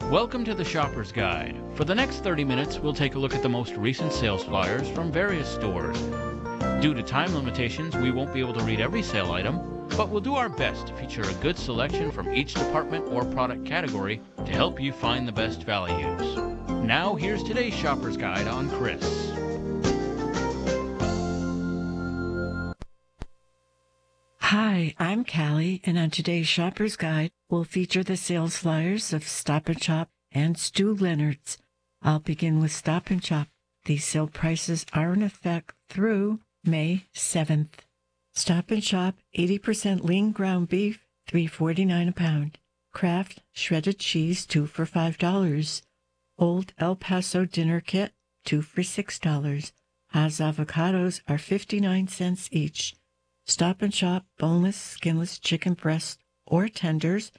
Welcome to the Shopper's Guide. For the next 30 minutes, we'll take a look at the most recent sales flyers from various stores. Due to time limitations, we won't be able to read every sale item, but we'll do our best to feature a good selection from each department or product category to help you find the best values. Now, here's today's Shopper's Guide on Chris. Hi, I'm Callie, and on today's Shopper's Guide, we'll feature the sales flyers of Stop & Shop and Stu Leonard's. I'll begin with Stop & Shop. These sale prices are in effect through May 7th. Stop & Shop 80% lean ground beef, $3.49 a pound. Kraft shredded cheese, 2 for $5. Old El Paso dinner kit, 2 for $6. Hass avocados are 59 cents each. Stop & Shop boneless, skinless chicken breast or tenders,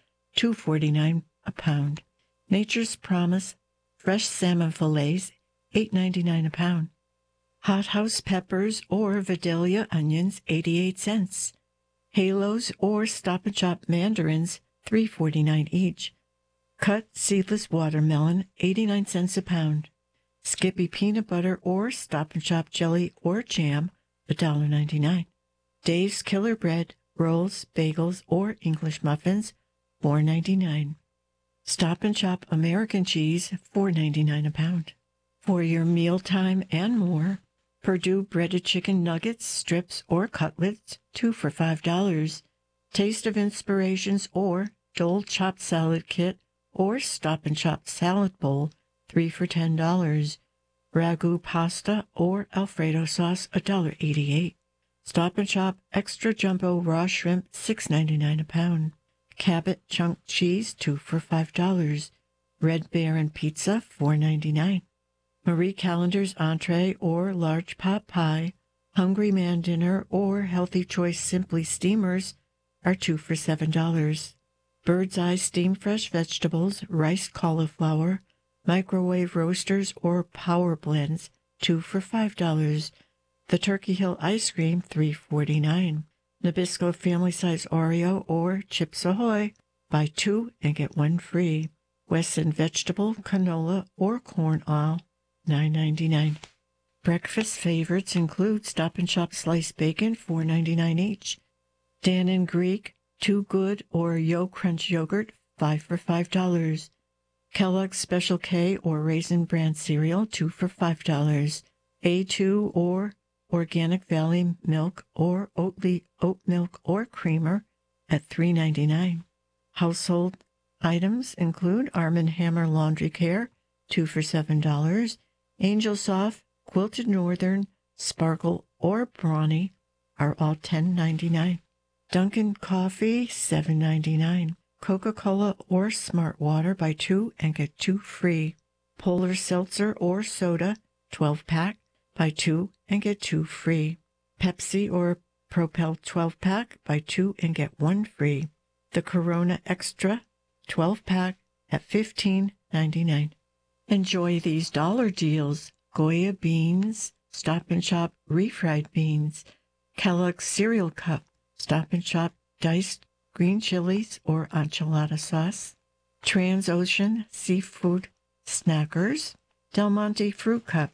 $2.49 a pound. Nature's Promise fresh salmon fillets, $8.99 a pound. Hot House peppers or Vidalia onions, 88 cents. Halos or Stop & Shop mandarins, $3.49 each. Cut seedless watermelon, 89 cents a pound. Skippy peanut butter or Stop & Shop jelly or jam, $1.99. Dave's Killer Bread, rolls, bagels, or English muffins, $4.99. Stop & Shop American cheese, $4.99 a pound. For your mealtime and more, Perdue breaded chicken nuggets, strips, or cutlets, 2 for $5. Taste of Inspirations or Dole chopped salad kit or Stop & Shop salad bowl, 3 for $10. Ragu pasta or Alfredo sauce, $1.88. Stop & Shop extra jumbo raw shrimp, $6.99 a pound. Cabot chunk cheese, 2 for $5. Red Baron pizza, $4.99. Marie Callender's entree or large pot pie, Hungry Man dinner or Healthy Choice Simply steamers are 2 for $7. Bird's Eye steamed fresh vegetables, rice cauliflower, microwave roasters or power blends, 2 for $5. The Turkey Hill ice cream, $3.49. Nabisco family size Oreo or Chips Ahoy, buy 2 and get 1 free. Wesson vegetable, canola, or corn oil, $9.99. Breakfast favorites include Stop & Shop sliced bacon, $4.99 each. Dan & Greek, 2 Good or Yo Crunch yogurt, 5 for $5. Kellogg's Special K or Raisin Bran cereal, 2 for $5. A2 or Organic Valley milk or Oatly oat milk or creamer at $3.99. Household items include Arm & Hammer laundry care, 2 for $7. Angel Soft, Quilted Northern, Sparkle, or Brawny are all $10.99. Dunkin' Coffee, $7.99. Coca-Cola or Smart Water, buy 2 and get 2 free. Polar Seltzer or Soda, 12-pack, buy 2 and get 2 free. Pepsi or Propel 12-pack, buy 2 and get 1 free. The Corona Extra 12-pack at $15.99. Enjoy these dollar deals. Goya beans, Stop & Shop refried beans. Kellogg's cereal cup, Stop & Shop diced green chilies or enchilada sauce. Transocean seafood snackers. Del Monte fruit cup.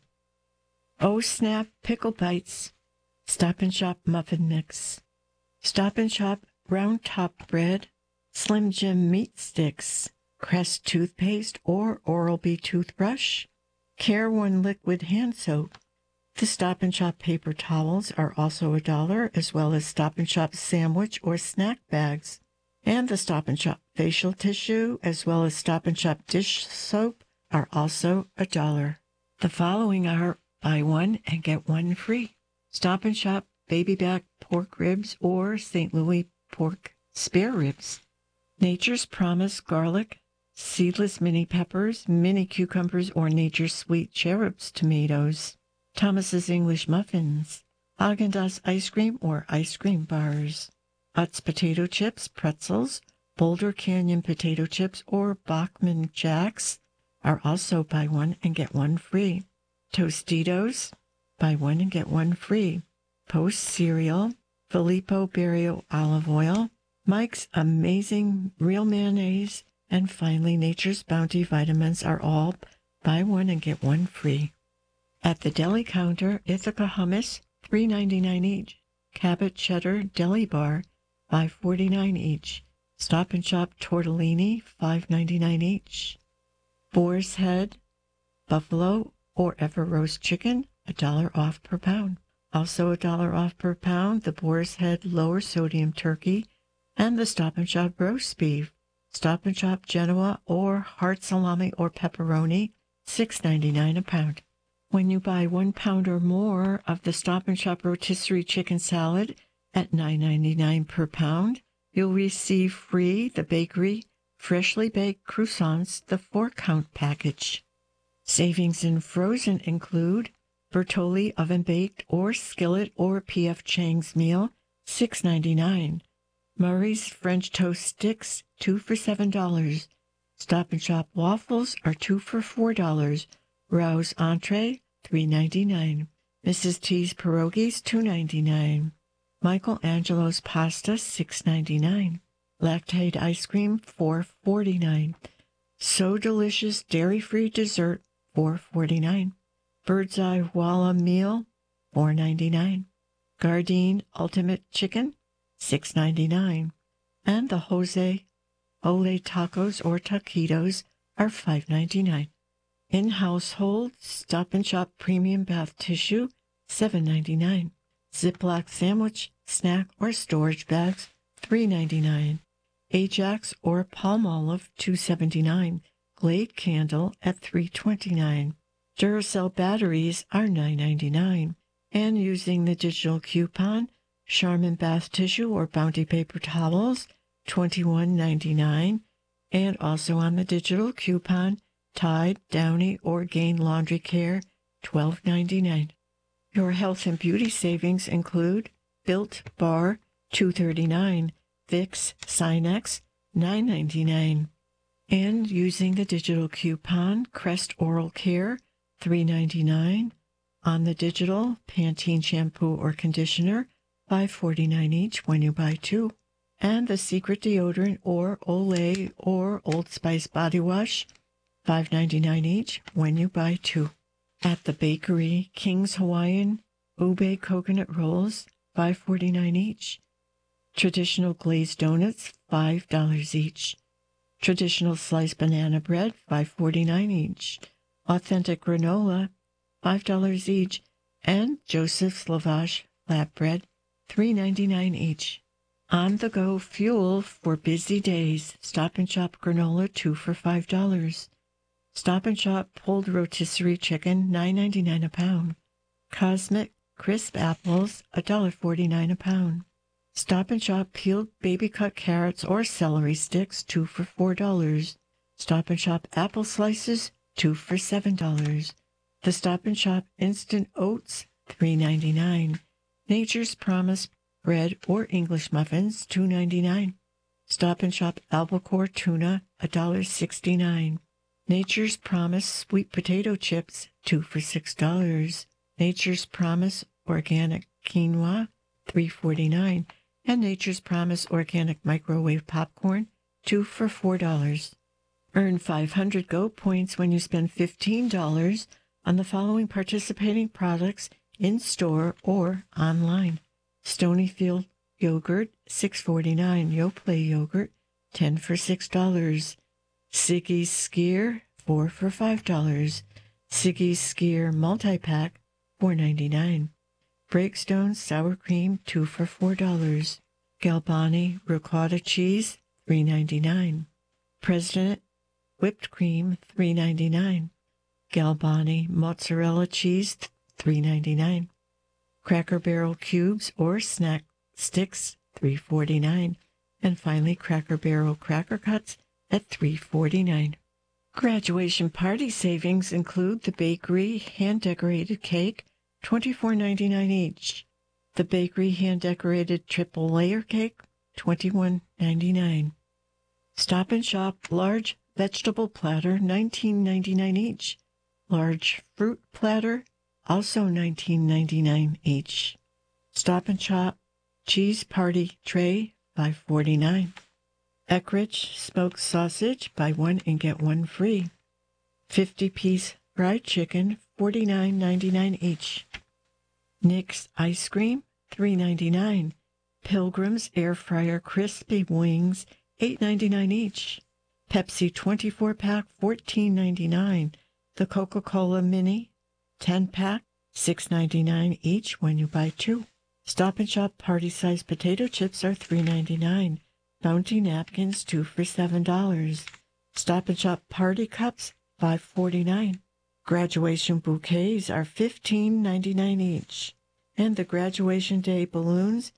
Oh Snap Pickle Bites, Stop & Shop Muffin Mix, Stop & Shop Round Top Bread, Slim Jim Meat Sticks, Crest Toothpaste or Oral-B Toothbrush, Care One Liquid Hand Soap. The Stop & Shop paper towels are also $1, as well as Stop & Shop sandwich or snack bags. And the Stop & Shop facial tissue, as well as Stop & Shop dish soap, are also $1. The following are buy 1 and get 1 free. Stop & Shop baby back pork ribs or St. Louis pork spare ribs. Nature's Promise garlic, seedless mini peppers, mini cucumbers, or Nature's Sweet Cherubs tomatoes. Thomas's English muffins. Haagen-Dazs ice cream or ice cream bars. Utz potato chips, pretzels, Boulder Canyon potato chips, or Bachman Jacks are also buy 1 and get 1 free. Tostitos, buy 1 and get 1 free. Post cereal, Filippo Berrio olive oil, Mike's Amazing Real Mayonnaise, And finally, Nature's Bounty vitamins are all buy one and get one free. At the deli counter, Ithaca hummus, $3.99 each. Cabot cheddar deli bar, $5.49 each. Stop and Shop tortellini, $5.99 each. Boar's Head, buffalo, or ever roast chicken, $1 off per pound. Also $1 off per pound, the Boar's Head lower sodium turkey and the Stop and Shop roast beef. Stop and Shop Genoa or heart salami or pepperoni, $6.99 a pound. When you buy 1 pound or more of the Stop and Shop rotisserie chicken salad at $9.99 per pound, you'll receive free the bakery freshly baked croissants, the 4-count package. Savings in frozen include Bertolli oven-baked or skillet or P.F. Chang's meal, $6.99. Murray's French toast sticks, 2 for $7. Stop and Shop waffles are 2 for $4. Rouse entree, $3.99. Mrs. T's pierogies, $2.99. Michelangelo's pasta, $6.99. Lactate ice cream, $4.49. So Delicious dairy-free dessert, $4.49. Bird's Eye Walla meal, $4.99. Gardein Ultimate Chicken, $6.99. And the Jose Ole tacos or taquitos are $5.99. In household, Stop and Shop premium bath tissue, $7.99. Ziploc sandwich, snack, or storage bags, $3.99. Ajax or Palmolive, $2.79. Glade candle at $3.29. Duracell batteries are $9.99. And using the digital coupon, Charmin bath tissue or Bounty paper towels, $21.99. And also on the digital coupon, Tide, Downy, or Gain laundry care, $12.99. Your health and beauty savings include Built Bar, $2.39. Vicks Sinex, $9.99. And using the digital coupon, Crest Oral Care, $3.99. On the digital, Pantene shampoo or conditioner, $5.49 each when you buy 2. And the Secret deodorant or Olay or Old Spice body wash, $5.99 each when you buy 2. At the bakery, King's Hawaiian Ube coconut rolls, $5.49 each. Traditional glazed donuts, $5 each. Traditional sliced banana bread, $5.49 each. Authentic granola, $5 each. And Joseph's Lavash flatbread, $3.99 each. On-the-go fuel for busy days. Stop and Shop granola, 2 for $5. Stop and Shop pulled rotisserie chicken, $9.99 a pound. Cosmic crisp apples, $1.49 a pound. Stop and Shop peeled baby cut carrots or celery sticks, 2 for $4. Stop and Shop apple slices, 2 for $7. The Stop and Shop instant oats, $3.99. Nature's Promise bread or English muffins, $2.99. Stop and Shop albacore tuna, $1.69. Nature's Promise sweet potato chips, 2 for $6. Nature's Promise organic quinoa, $3.49. And Nature's Promise organic microwave popcorn, 2 for $4. Earn 500 Go points when you spend $15 on the following participating products in store or online. Stonyfield yogurt, $6.49. Yoplait yogurt, 10 for $6. Siggy's Skier, 4 for $5. Siggy's Skier multi-pack, $4.99. Breakstone sour cream, 2 for $4. Galbani ricotta cheese, $3.99. President whipped cream, $3.99. Galbani mozzarella cheese, $3.99. Cracker Barrel cubes or snack sticks, $3.49. And finally, Cracker Barrel cracker cuts at $3.49. Graduation party savings include the bakery hand-decorated cake, $24.99 each. The bakery hand-decorated triple layer cake, $21.99. Stop and Shop large vegetable platter, $19.99 each. Large fruit platter, also $19.99 each. Stop and Shop cheese party tray, $5.49. Eckrich smoked sausage, buy one and get one free. 50-piece fried chicken, $49.99 each. Nick's ice cream, $3.99. Pilgrim's air fryer crispy wings, $8.99 each. Pepsi 24-pack, $14.99. The Coca-Cola Mini 10-pack, $6.99 each when you buy two. Stop and Shop party-sized potato chips are $3.99. Bounty napkins, 2 for $7. Stop and Shop party cups, $5.49. Graduation bouquets are $15.99 each. And the graduation day balloons,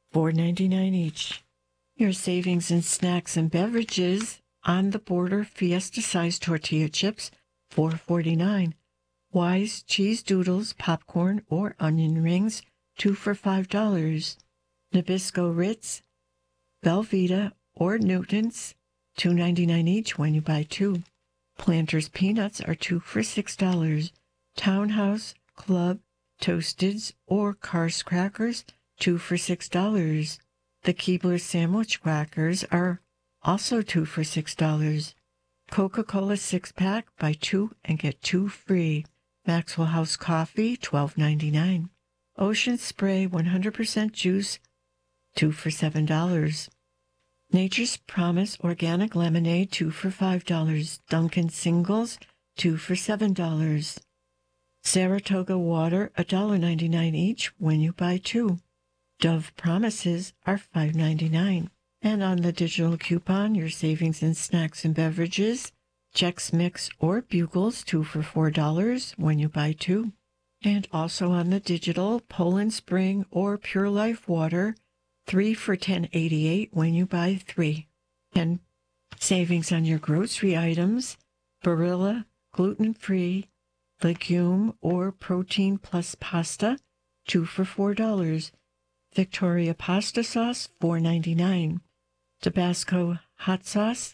$4.99 each. Your savings in snacks and beverages: On the Border Fiesta-sized tortilla chips, $4.49. Wise cheese doodles, popcorn, or onion rings, 2 for $5. Nabisco Ritz, Velveeta, or Newtons, $2.99 each when you buy two. Planters peanuts are 2 for $6. Townhouse Club Toasteds or Cars crackers, 2 for $6. The Keebler sandwich crackers are also 2 for $6. Coca-Cola 6-pack, buy two and get two free. Maxwell House coffee, $12.99. Ocean Spray 100% juice, 2 for $7. Nature's Promise organic lemonade, 2 for $5. Dunkin' singles, 2 for $7. Saratoga water, $1.99 each when you buy two. Dove Promises are $5.99. And on the digital coupon, your savings in snacks and beverages: Chex Mix or Bugles, 2 for $4 when you buy two. And also on the digital, Poland Spring or Pure Life water, 3 for $10.88 when you buy three. And savings on your grocery items: Barilla gluten-free legume or protein plus pasta, 2 for $4. Victoria pasta sauce, $4.99. Tabasco hot sauce,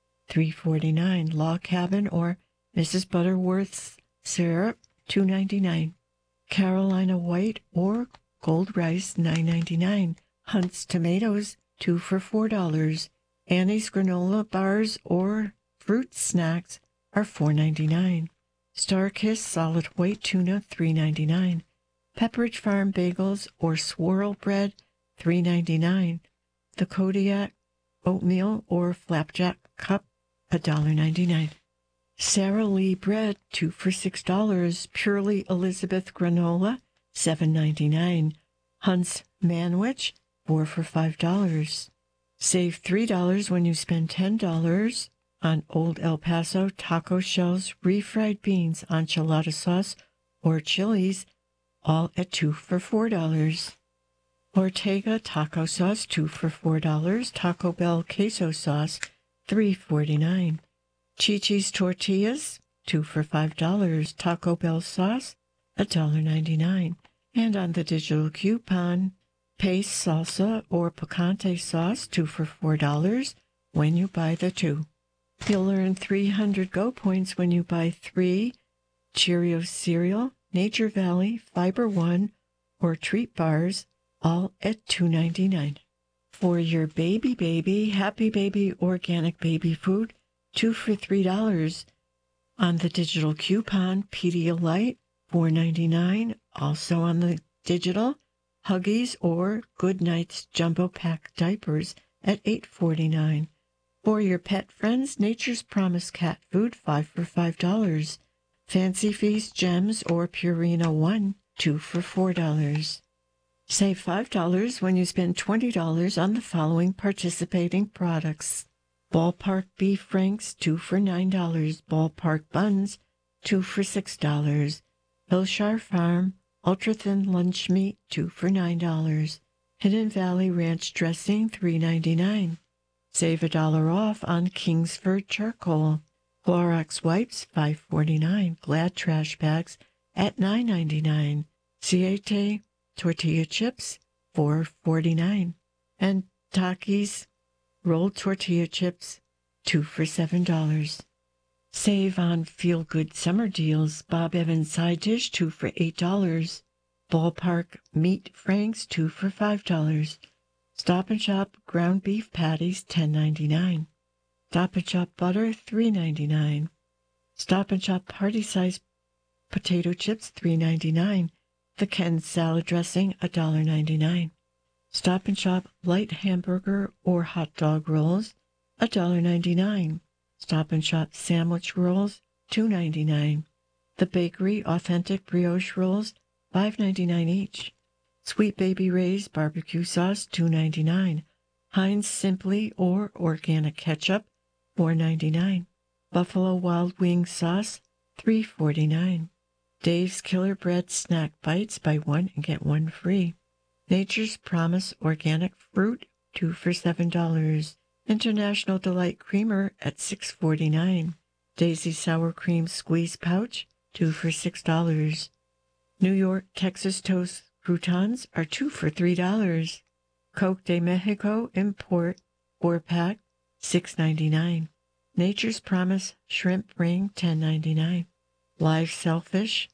$3.49. Log Cabin or Mrs. Butterworth's syrup, $2.99. Carolina white or gold rice, $9.99. Hunt's tomatoes, 2 for $4. Annie's granola bars or fruit snacks are $4.99. Starkist solid white tuna, $3.99. Pepperidge Farm bagels or swirl bread, $3.99. The Kodiak oatmeal or flapjack cup, $1.99. Sara Lee bread, 2 for $6. Purely Elizabeth granola, $7.99. Hunt's Manwich, 4 for $5. Save $3 when you spend $10 on Old El Paso taco shells, refried beans, enchilada sauce, or chilies, all at 2 for $4. Ortega taco sauce, 2 for $4. Taco Bell queso sauce, $3.49. Chi-Chi's tortillas, 2 for $5. Taco Bell sauce, $1.99. And on the digital coupon, Pace salsa or picante sauce, 2 for $4 when you buy the two. You'll earn 300 Go points when you buy three Cheerios cereal, Nature Valley, Fiber One, or Treat bars, all at $2.99. For your baby, Happy Baby organic baby food, 2 for $3. On the digital coupon, Pedialyte, $4.99. Also on the digital, Huggies or Goodnight's Jumbo Pack diapers at $8.49. For your pet friends, Nature's Promise cat food, 5 for $5. Fancy Feast gems or Purina One, 2 for $4. Save $5 when you spend $20 on the following participating products: Ballpark beef franks, 2 for $9. Ballpark buns, 2 for $6. Hillshire Farm ultra-thin lunch meat, 2 for $9. Hidden Valley Ranch dressing, $3.99. Save $1 off on Kingsford charcoal. Clorox wipes, $5.49. Glad trash bags at $9.99. Siete tortilla chips, $4.49. And Takis rolled tortilla chips, 2 for $7. Save on feel-good summer deals. Bob Evans side dish, 2 for $8. Ballpark meat franks, 2 for $5. Stop and Shop ground beef patties, $10.99. Stop and Shop butter, $3.99. Stop and Shop party-size potato chips, $3.99. The Ken salad dressing, $1.99. Stop and Shop light hamburger or hot dog rolls, $1.99. Stop and Shop sandwich rolls, $2.99. The Bakery authentic brioche rolls, $5.99 each. Sweet Baby Ray's barbecue sauce, $2.99. Heinz Simply or organic ketchup, $4.99. Buffalo Wild Wing sauce, $3.49. Dave's Killer Bread snack bites, buy one and get one free. Nature's Promise organic fruit, 2 for $7. International Delight creamer at $6.49. Daisy sour cream squeeze pouch, 2 for $6. New York Texas Toast croutons are 2 for $3. Coke de Mexico import 4-pack, $6.99. Nature's Promise shrimp ring, $10.99. Live shellfish,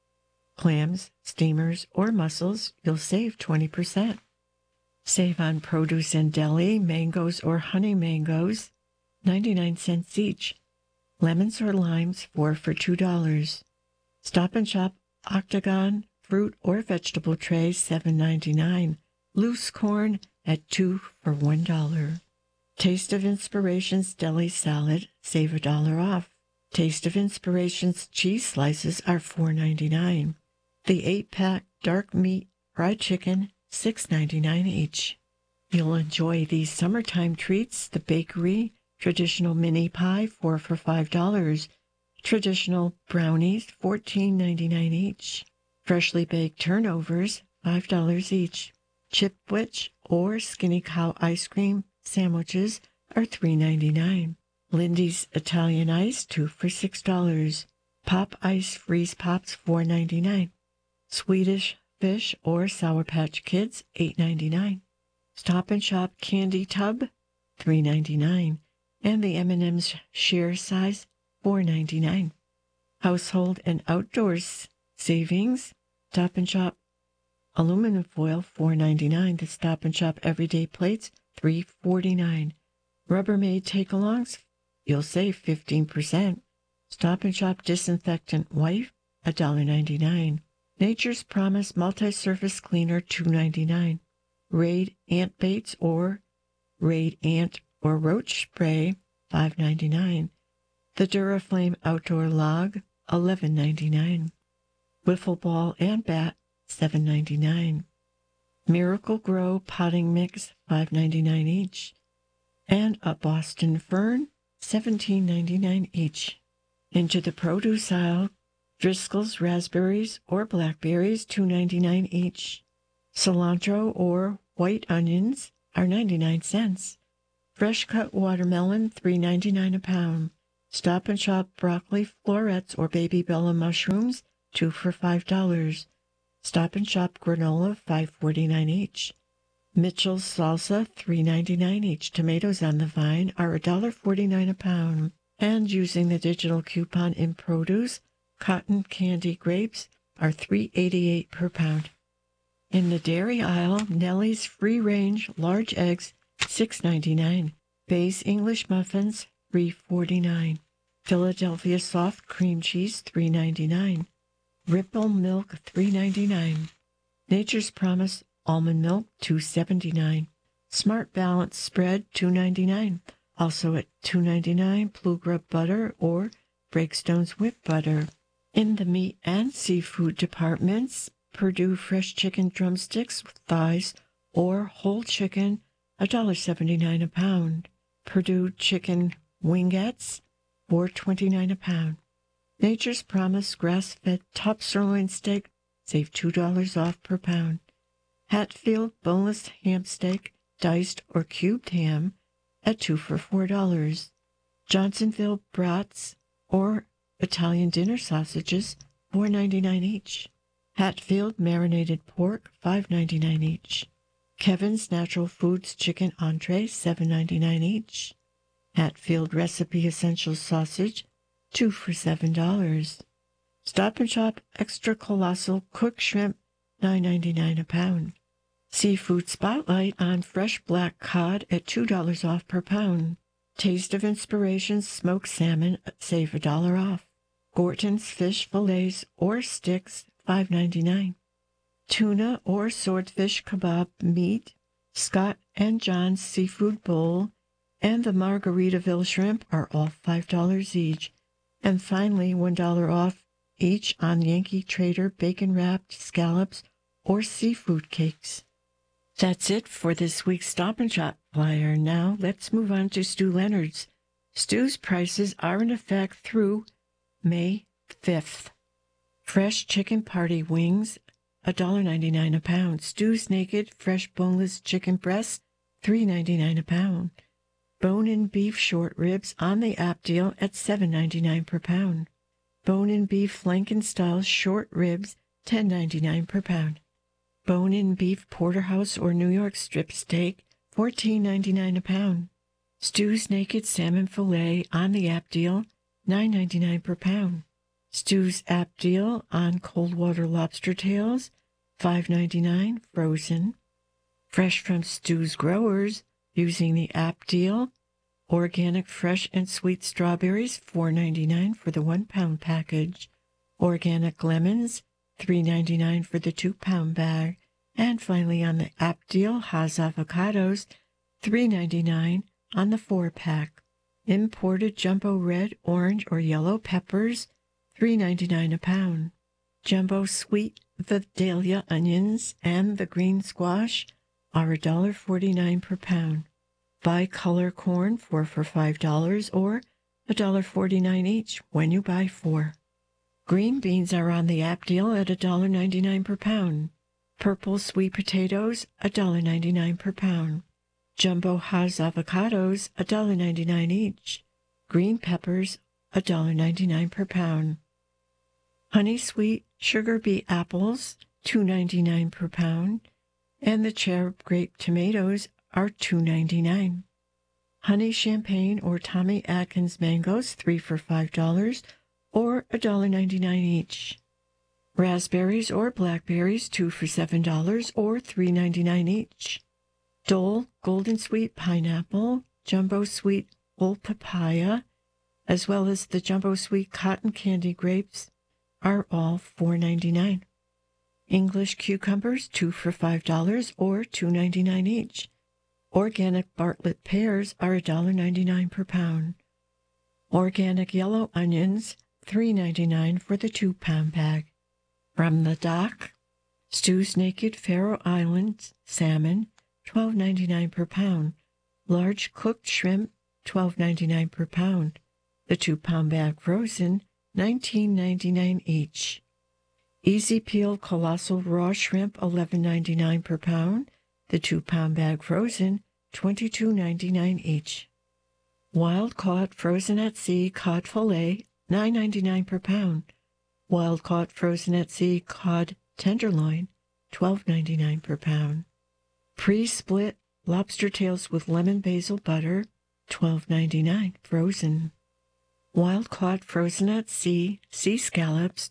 clams, steamers, or mussels, you'll save 20%. Save on produce and deli, mangoes or honey mangoes, 99 cents each. Lemons or limes, 4 for $2. Stop and Shop Octagon fruit or vegetable trays, $7.99. Loose corn at 2 for $1. Taste of Inspirations deli salad, save $1 off. Taste of Inspirations cheese slices are $4.99. The 8-pack dark meat fried chicken, $6.99 each. You'll enjoy these summertime treats. The Bakery traditional mini pie, 4 for $5. Traditional brownies, $14.99 each. Freshly baked turnovers, $5 each. Chipwich or Skinny Cow ice cream sandwiches are $3.99. Lindy's Italian Ice, 2 for $6. Pop Ice Freeze Pops, $4.99. Swedish Fish or Sour Patch Kids, $8.99. Stop and Shop Candy Tub, $3.99. And the M&M's Share Size, $4.99. Household and Outdoors savings, Stop and Shop aluminum foil, $4.99. The Stop and Shop Everyday Plates, $3.49. Rubbermaid Take-Alongs, you'll save 15%. Stop and Shop Disinfectant Wipe, $1.99. Nature's Promise Multi-Surface Cleaner, $2.99. Raid Ant Baits or Raid Ant or Roach Spray, $5.99. The Duraflame Outdoor Log, $11.99. Wiffle Ball and Bat, $7.99. Miracle Grow Potting Mix, $5.99 each. And a Boston Fern, $17.99 each. Into the produce aisle, Driscoll's raspberries or blackberries, $2.99 each. Cilantro or white onions are 99 cents. Fresh cut watermelon, $3.99 a pound. Stop and Shop broccoli florets or baby bella mushrooms, 2 for $5. Stop and Shop granola, $5.49 each. Mitchell's salsa, $3.99 each. Tomatoes on the vine are $1.49 a pound. And using the digital coupon in produce, cotton candy grapes are $3.88 per pound. In the dairy aisle, Nellie's free-range large eggs, $6.99. Bay's English muffins, $3.49. Philadelphia soft cream cheese, $3.99. Ripple milk, $3.99. Nature's Promise almond milk, $2.79. Smart Balance spread, $2.99. Also at $2.99, Blue Grub butter or Breakstone's whip butter. In the meat and seafood departments, Perdue fresh chicken drumsticks with thighs or whole chicken, $1.79 a pound. Perdue chicken wingettes, $4.29 a pound. Nature's Promise grass-fed top sirloin steak, save $2 off per pound. Hatfield boneless ham steak, diced or cubed ham, at 2 for $4. Johnsonville brats or Italian dinner sausages, $4.99 each. Hatfield marinated pork, $5.99 each. Kevin's Natural Foods chicken entree, $7.99 each. Hatfield Recipe Essential Sausage, 2 for $7. Stop and Shop Extra Colossal Cooked Shrimp, $9.99 a pound. Seafood Spotlight on fresh black cod at $2 off per pound. Taste of Inspiration smoked salmon, save $1 off. Gorton's fish fillets or sticks, $5.99. Tuna or swordfish kebab meat, Scott and John's seafood bowl, and the Margaritaville shrimp are all $5 each. And finally, $1 off each on Yankee Trader bacon-wrapped scallops or seafood cakes. That's it for this week's Stop and Shop flyer. Now let's move on to Stu Leonard's. Stu's prices are in effect through May 5th. Fresh chicken party wings, $1.99 a pound. Stu's Naked fresh boneless chicken breasts, $3.99 a pound. Bone-in beef short ribs on the app deal at $7.99 per pound. Bone-in beef Flanken-style short ribs, $10.99 per pound. Bone-in beef porterhouse or New York strip steak, $14.99 a pound. Stu's Naked salmon fillet on the app deal, $9.99 per pound. Stu's app deal on cold water lobster tails, $5.99 frozen. Fresh from Stu's growers using the app deal, organic fresh and sweet strawberries, $4.99 for the 1 pound package. Organic lemons, $3.99 for the 2 pound bag. And finally on the app deal, Hass avocados, $3.99 on the 4-pack. Imported jumbo red, orange, or yellow peppers, $3.99 a pound. Jumbo sweet Vidalia onions and the green squash are $1.49 per pound. Bicolor corn, 4 for $5 or $1.49 each when you buy 4. Green beans are on the app deal at $1.99 per pound. Purple sweet potatoes, $1.99 per pound. Jumbo Hass avocados, $1.99 each. Green peppers, $1.99 per pound. Honey sweet sugar bee apples, $2.99 per pound. And the cherub grape tomatoes are $2.99. Honey champagne or Tommy Atkins mangoes, 3 for $5 or $1.99 each. Raspberries or blackberries, 2 for $7 or $3.99 each. Dole golden sweet pineapple, jumbo sweet whole papaya, as well as the jumbo sweet cotton candy grapes are all $4.99. English cucumbers, 2 for $5 or $2.99 each. Organic Bartlett pears are $1.99 per pound. Organic yellow onions, $3.99 for the 2 pound bag. From the dock, Stu's Naked Faroe Islands salmon, $12.99 per pound. Large cooked shrimp, $12.99 per pound. The 2 pound bag frozen, $19.99 each. Easy Peel Colossal Raw Shrimp, $11.99 per pound. The 2 pound bag frozen, $22.99 each. Wild Caught Frozen at Sea Cod Fillet, $9.99 per pound. Wild Caught Frozen at Sea Cod Tenderloin, $12.99 per pound. Pre-split lobster tails with lemon basil butter, $12.99 frozen. Wild Caught Frozen at Sea sea scallops,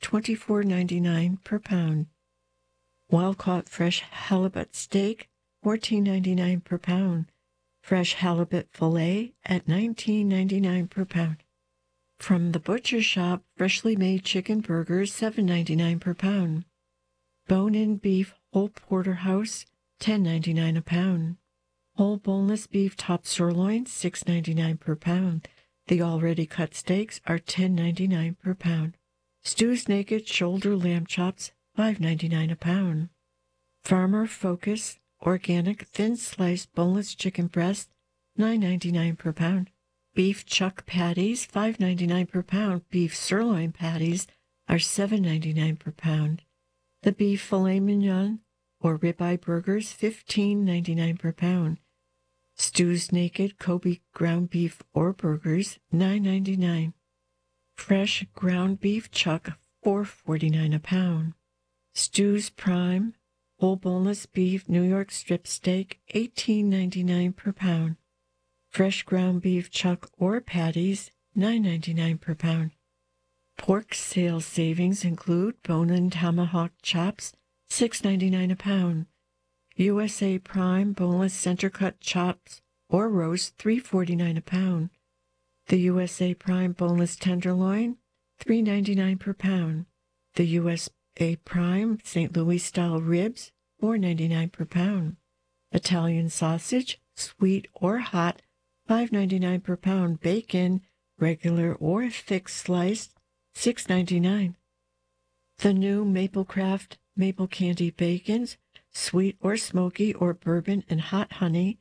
$24.99 per pound. Wild Caught Fresh Halibut Steak, $14.99 per pound. Fresh halibut fillet at $19.99 per pound. From the butcher shop, freshly made chicken burgers, $7.99 per pound. Bone-in beef whole porterhouse, $10.99 a pound. Whole boneless beef top sirloin, $6.99 per pound. The already cut steaks are $10.99 per pound. Stu's Naked shoulder lamb chops, $5.99 a pound. Farmer Focus organic thin sliced boneless chicken breast, $9.99 per pound. Beef chuck patties, $5.99 per pound. Beef sirloin patties are $7.99 per pound. The beef filet mignon or ribeye burgers, $15.99 per pound. Stu's Naked Kobe ground beef or burgers, $9.99. Fresh ground beef chuck, $4.49 a pound. Stu's Prime whole boneless beef New York strip steak, $18.99 per pound. Fresh ground beef chuck or patties, $9.99 per pound. Pork sales savings include bone-in tomahawk chops, $6.99 a pound. USA Prime boneless center cut chops or roast, $3.49 a pound. The USA Prime boneless tenderloin, $3.99 per pound. The USA Prime St. Louis style ribs, $4.99 per pound. Italian sausage, sweet or hot, $5.99 per pound. Bacon, regular or thick sliced, $6.99. The new Maplecraft maple candy bacons, sweet or smoky or bourbon and hot honey,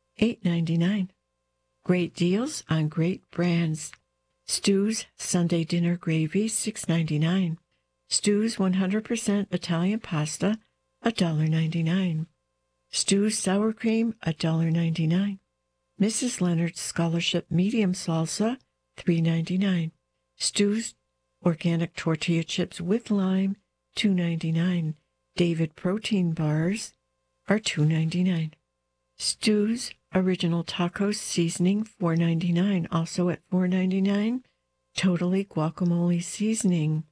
$8.99. Great deals on great brands. Stew's Sunday dinner gravy, $6.99. Stew's 100% Italian pasta, $1.99. Stew's sour cream, $1.99. Mrs. Leonard's Scholarship medium salsa, $3.99. Stew's organic tortilla chips with lime, $2.99. David protein bars are $2.99. Stew's original taco seasoning, $4.99. Also at $4.99, Totally guacamole seasoning.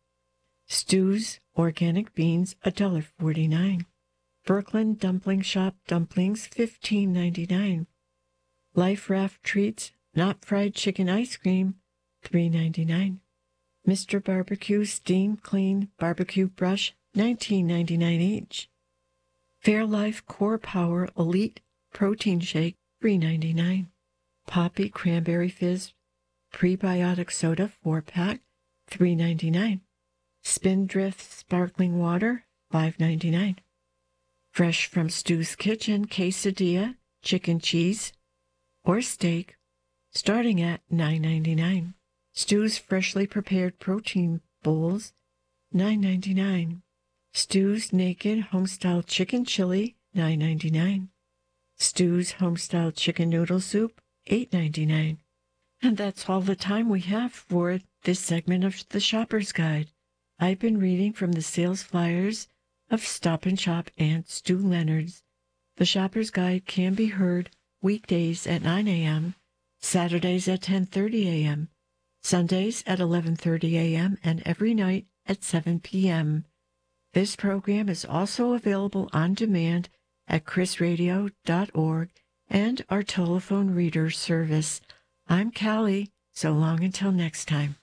Stew's organic beans, $1.49. Brooklyn Dumpling Shop dumplings, $15.99. Life Raft treats, not fried chicken ice cream, $3.99. Mr. Barbecue Steam Clean Barbecue Brush, $19.99 each. Fairlife Core Power Elite Protein Shake, $3.99. Poppy Cranberry Fizz Prebiotic Soda 4-pack, $3.99. Spindrift Sparkling Water, $5.99. Fresh from Stew's Kitchen Quesadilla, chicken cheese, or steak, starting at $9.99. Stew's Freshly Prepared Protein Bowls, $9.99. Stew's Naked Homestyle Chicken Chili, $9.99. Stew's Homestyle Chicken Noodle Soup, $8.99. And that's all the time we have for this segment of the Shopper's Guide. I've been reading from the sales flyers of Stop and Shop and Stew Leonard's. The Shopper's Guide can be heard weekdays at 9 a.m., Saturdays at 10:30 a.m., Sundays at 11:30 a.m., and every night at 7 p.m. This program is also available on demand at chrisradio.org and our telephone reader service. I'm Callie. So long until next time.